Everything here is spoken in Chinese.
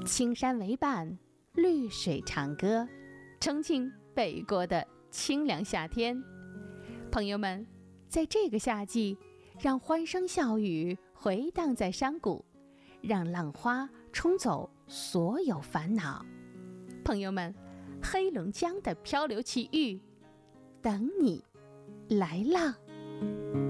青山为伴，绿水长歌，重庆北国的清凉夏天。朋友们，在这个夏季，让欢声笑语回荡在山谷，让浪花冲走所有烦恼。朋友们，黑龙江的漂流奇遇等你来浪。